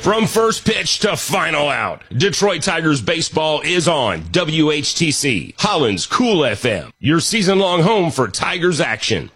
From first pitch to final out, Detroit Tigers baseball is on WHTC, Holland's Cool FM, your season-long home for Tigers action.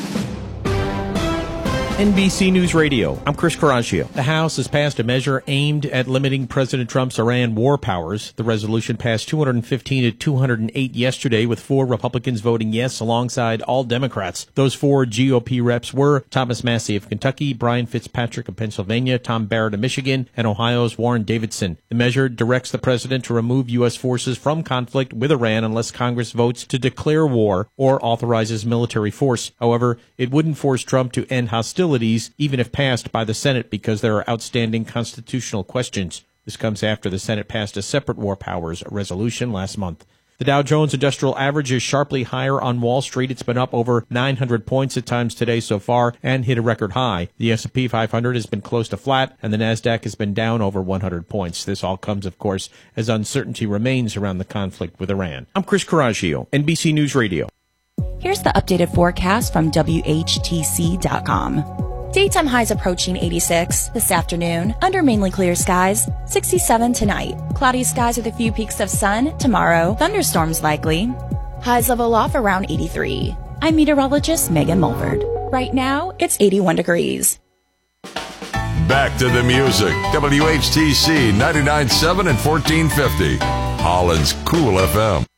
NBC News Radio, I'm Chris Coraggio. The House has passed a measure aimed at limiting President Trump's Iran war powers. The resolution passed 215 to 208 yesterday, with 4 Republicans voting yes alongside all Democrats. Those 4 GOP reps were Thomas Massie of Kentucky, Brian Fitzpatrick of Pennsylvania, Tom Barrett of Michigan, and Ohio's Warren Davidson. The measure directs the president to remove U.S. forces from conflict with Iran unless Congress votes to declare war or authorizes military force. However, it wouldn't force Trump to end hostilities even if passed by the Senate, because there are outstanding constitutional questions. This comes after the Senate passed a separate war powers resolution last month. The Dow Jones Industrial Average is sharply higher on Wall Street. It's been up over 900 points at times today so far and hit a record high. The S&P 500 has been close to flat, and the Nasdaq has been down over 100 points. This all comes, of course, as uncertainty remains around the conflict with Iran. I'm Chris Coraggio, NBC News Radio. Here's the updated forecast from WHTC.com. Daytime highs approaching 86 this afternoon, under mainly clear skies, 67 tonight. Cloudy skies with a few peaks of sun tomorrow, thunderstorms likely. Highs level off around 83. I'm meteorologist Megan Mulford. Right now, it's 81 degrees. Back to the music. WHTC 99.7 and 1450. Holland's Cool FM.